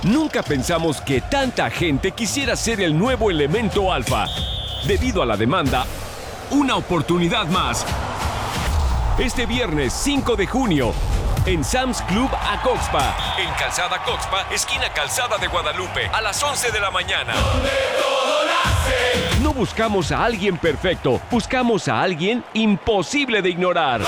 Nunca pensamos que tanta gente quisiera ser el nuevo elemento alfa. Debido a la demanda, una oportunidad más. Este viernes 5 de junio, en Sam's Club Acoxpa. En Calzada Acoxpa, esquina Calzada de Guadalupe, a las 11 de la mañana. Donde todo nace. No buscamos a alguien perfecto, buscamos a alguien imposible de ignorar.